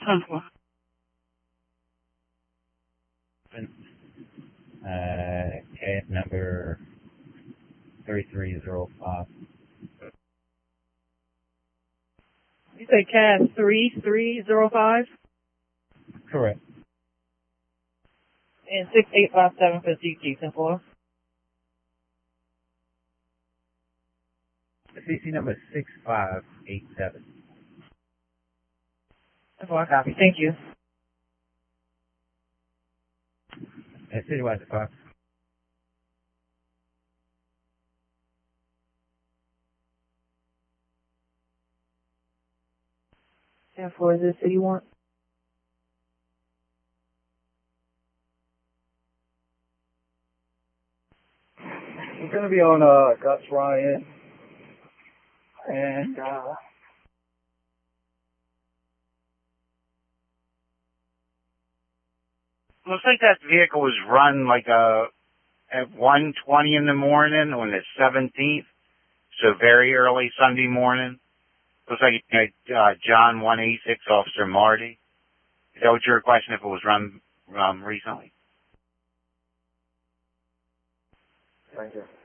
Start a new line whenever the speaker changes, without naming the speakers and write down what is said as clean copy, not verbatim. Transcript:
10-4.
CAD number 3305.
You say CAD 3305?
Correct.
And 6857 for CT, 10-4.
CC number 6587.
10-4, copy. Thank you.
And Citywide to Fox.
And for the city warrant?
We're going to be on Gus Ryan and
looks like that vehicle was run like at 1:20 in the morning on the 17th, so very early Sunday morning. Looks like John 186 Officer Marty. Is that what you're requesting, if it was run recently?
Thank you.